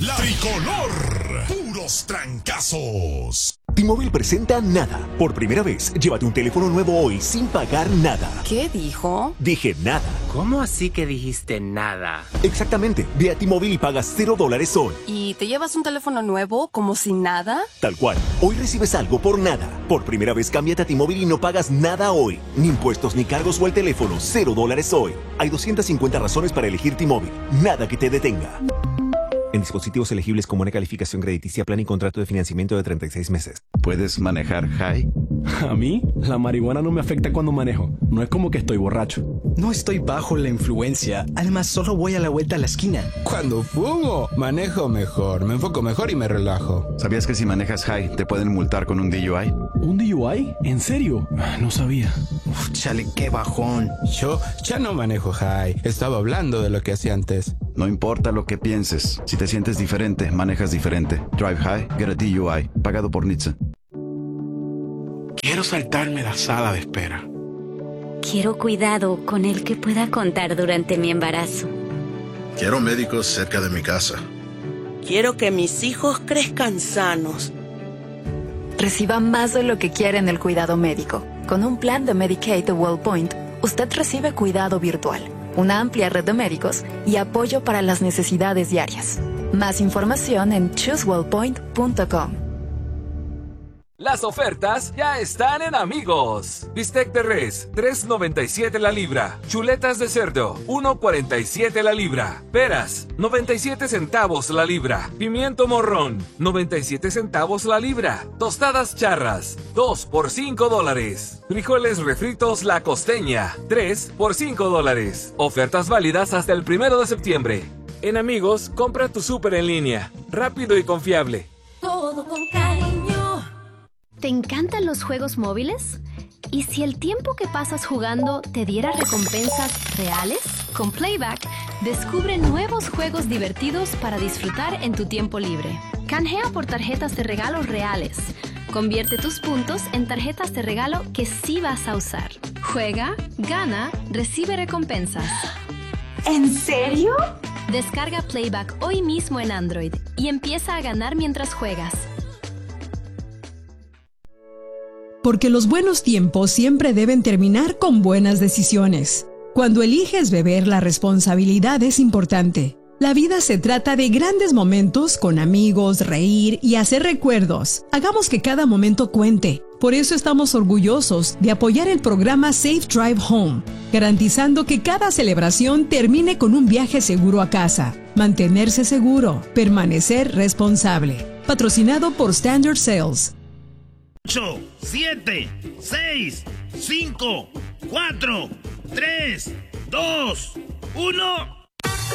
La Tricolor. Puros trancazos. T-Mobile presenta Nada. Por primera vez, llévate un teléfono nuevo hoy sin pagar nada. ¿Qué dijo? Dije nada. ¿Cómo así que dijiste nada? Exactamente. Ve a T-Mobile y pagas $0 hoy. ¿Y te llevas un teléfono nuevo como si nada? Tal cual. Hoy recibes algo por nada. Por primera vez, cámbiate a T-Mobile y no pagas nada hoy. Ni impuestos ni cargos o el teléfono. $0 hoy. Hay 250 razones para elegir T-Mobile. Nada que te detenga. En dispositivos elegibles con buena calificación crediticia, plan y contrato de financiamiento de 36 meses. ¿Puedes manejar high? A mí, la marihuana no me afecta cuando manejo. No es como que estoy borracho. No estoy bajo la influencia. Además, solo voy a la vuelta a la esquina. Cuando fumo, manejo mejor, me enfoco mejor y me relajo. ¿Sabías que si manejas high te pueden multar con un DUI? ¿Un DUI? ¿En serio? No sabía. Chale, qué bajón. Yo ya no manejo high. Estaba hablando de lo que hacía antes. No importa lo que pienses. Si te sientes diferente, manejas diferente. Drive high, get a DUI. Pagado por NHTSA. Quiero saltarme la sala de espera. Quiero cuidado con el que pueda contar durante mi embarazo. Quiero médicos cerca de mi casa. Quiero que mis hijos crezcan sanos. Reciba más de lo que quiere en el cuidado médico. Con un plan de Medicaid de WellPoint, usted recibe cuidado virtual, una amplia red de médicos y apoyo para las necesidades diarias. Más información en choosewellpoint.com. Las ofertas ya están en Amigos. Bistec de res, $3.97 la libra. Chuletas de cerdo, $1.47 la libra. Peras, 97 centavos la libra. Pimiento morrón, 97 centavos la libra. Tostadas charras, 2 por $5. Frijoles refritos La Costeña, 3 por $5. Ofertas válidas hasta el 1 de septiembre. En Amigos, compra tu súper en línea. Rápido y confiable. Todo con cariño. ¿Te encantan los juegos móviles? ¿Y si el tiempo que pasas jugando te diera recompensas reales? Con Playback, descubre nuevos juegos divertidos para disfrutar en tu tiempo libre. Canjea por tarjetas de regalo reales. Convierte tus puntos en tarjetas de regalo que sí vas a usar. Juega, gana, recibe recompensas. ¿En serio? Descarga Playback hoy mismo en Android y empieza a ganar mientras juegas. Porque los buenos tiempos siempre deben terminar con buenas decisiones. Cuando eliges beber, la responsabilidad es importante. La vida se trata de grandes momentos con amigos, reír y hacer recuerdos. Hagamos que cada momento cuente. Por eso estamos orgullosos de apoyar el programa Safe Drive Home, garantizando que cada celebración termine con un viaje seguro a casa. Mantenerse seguro, permanecer responsable. Patrocinado por Standard Sales. 8, 7, 6, 5, 4, 3, 2, 1...